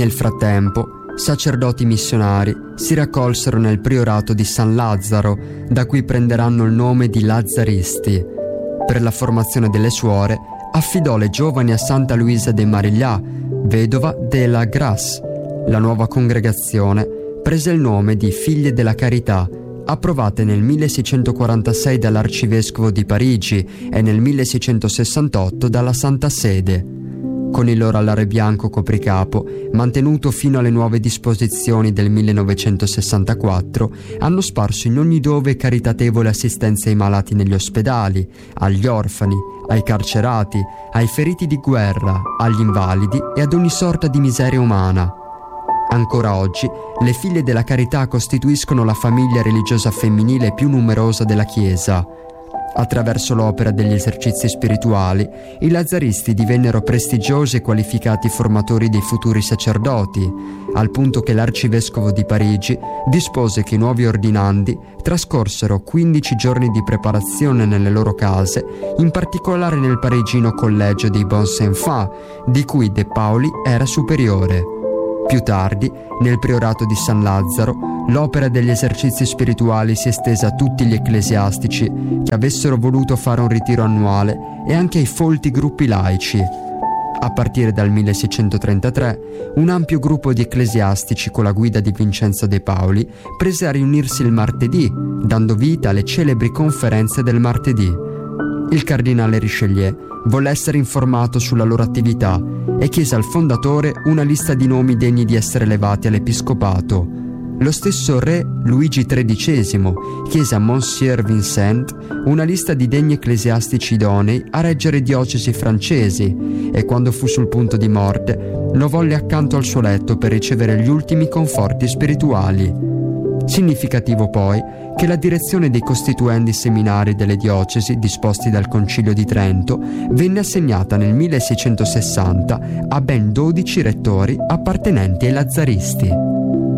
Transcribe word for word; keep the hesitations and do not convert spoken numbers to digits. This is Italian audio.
Nel frattempo, sacerdoti missionari si raccolsero nel priorato di San Lazzaro, da cui prenderanno il nome di Lazzaristi. Per la formazione delle suore, affidò le giovani a Santa Luisa de Mariglià, vedova della Grasse. La nuova congregazione prese il nome di Figlie della Carità, approvate nel milleseicentoquarantasei dall'arcivescovo di Parigi e nel milleseicentosessantotto dalla Santa Sede. Con il loro alare bianco copricapo, mantenuto fino alle nuove disposizioni del millenovecentosessantaquattro, hanno sparso in ogni dove caritatevole assistenza ai malati negli ospedali, agli orfani, ai carcerati, ai feriti di guerra, agli invalidi e ad ogni sorta di miseria umana. Ancora oggi, le Figlie della Carità costituiscono la famiglia religiosa femminile più numerosa della Chiesa. Attraverso l'opera degli esercizi spirituali, i lazzaristi divennero prestigiosi e qualificati formatori dei futuri sacerdoti, al punto che l'arcivescovo di Parigi dispose che i nuovi ordinandi trascorsero quindici giorni di preparazione nelle loro case, in particolare nel parigino collegio dei Bons Enfants, di cui De Paoli era superiore. Più tardi, nel priorato di San Lazzaro, l'opera degli esercizi spirituali si è estesa a tutti gli ecclesiastici che avessero voluto fare un ritiro annuale e anche ai folti gruppi laici. A partire dal milleseicentotrentatré, un ampio gruppo di ecclesiastici con la guida di Vincenzo De Paoli prese a riunirsi il martedì, dando vita alle celebri conferenze del martedì. Il cardinale Richelieu volle essere informato sulla loro attività e chiese al fondatore una lista di nomi degni di essere elevati all'episcopato. Lo stesso re Luigi tredicesimo chiese a Monsieur Vincent una lista di degni ecclesiastici idonei a reggere diocesi francesi e, quando fu sul punto di morte, lo volle accanto al suo letto per ricevere gli ultimi conforti spirituali. Significativo poi che la direzione dei costituendi seminari delle diocesi disposti dal Concilio di Trento venne assegnata nel milleseicentosessanta a ben dodici rettori appartenenti ai lazzaristi.